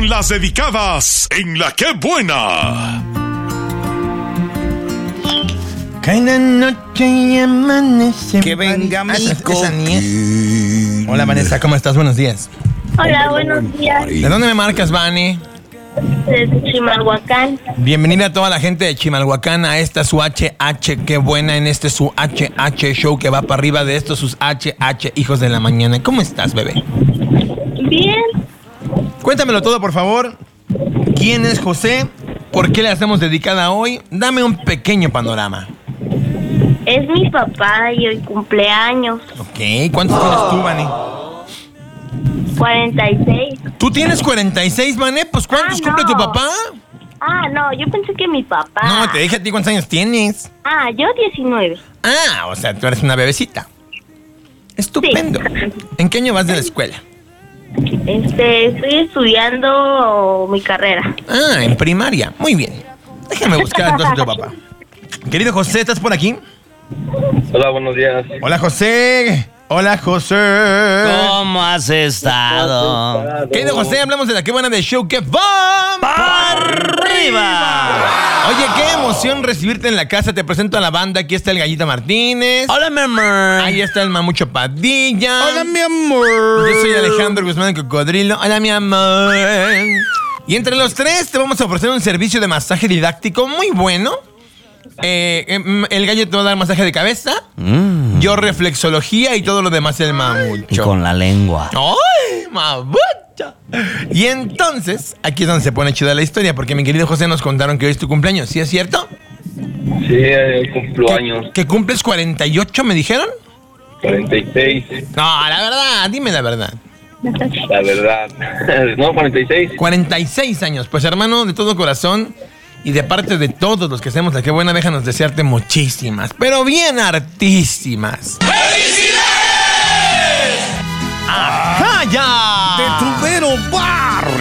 con las dedicadas en La Qué Buena. Cae la noche y amanece. Que venga mi esa niña. Hola, Vanessa, ¿cómo estás? Buenos días. Hola, buenos días. ¿De dónde me marcas, Vani? Desde Chimalhuacán. Bienvenida a toda la gente de Chimalhuacán a esta su HH, qué buena, en este su HH show que va para arriba de estos sus HH hijos de la mañana. ¿Cómo estás, bebé? Bien. Cuéntamelo todo, por favor. ¿Quién es José? ¿Por qué le hacemos dedicada hoy? Dame un pequeño panorama. Es mi papá y hoy cumpleaños. Ok, ¿cuántos tienes tú, Vani? 46. ¿Tú tienes 46, Vane? Pues ¿cuántos cumple tu papá? Ah, no, yo pensé que mi papá. No, te dije a ti cuántos años tienes. Ah, yo 19. Ah, o sea, tú eres una bebecita. Estupendo. Sí. ¿En qué año vas de la escuela? Estoy estudiando mi carrera. Ah, en primaria. Muy bien. Déjame buscar entonces a tu papá. Querido José, ¿estás por aquí? Hola, buenos días. Hola, José. Hola, José. ¿Cómo has estado? Querido José, hablamos de la Qué Buena de show que va ¡para arriba! Oye, qué emoción recibirte en la casa. Te presento a la banda. Aquí está el Gallito Martínez. Hola, mi amor. Ahí está el Mamucho Padilla. Hola, mi amor. Yo soy Alejandro Guzmán de Cocodrilo. Hola, mi amor. Y entre los tres te vamos a ofrecer un servicio de masaje didáctico muy bueno. El gallo te va a dar masaje de cabeza. Yo reflexología y todo lo demás el Mamucho. Y con la lengua. ¡Ay, Mamucho! Y entonces, aquí es donde se pone chida la historia, porque mi querido José nos contaron que hoy es tu cumpleaños. ¿Sí es cierto? Sí, cumplo años. ¿Que cumples 48, me dijeron? 46. No, la verdad, dime la verdad. La verdad. No, 46. 46 años. Pues, hermano, de todo corazón y de parte de todos los que hacemos la Qué Buena, déjanos desearte muchísimas, pero bien hartísimas. ¡Felicidades! ¡Ajá, ya! De Tubero Barrio.